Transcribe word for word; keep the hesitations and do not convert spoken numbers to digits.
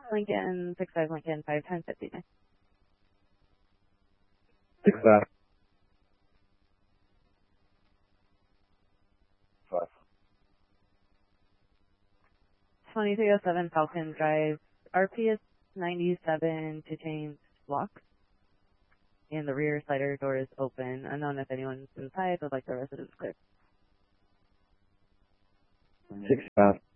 Lincoln, six five Lincoln, five ten fifty. Six five. Five. twenty-three oh seven Falcon Drive, R P S ninety-seven to change locks. And the rear slider door is open. Unknown if anyone's inside, would like the residents clear. Six five.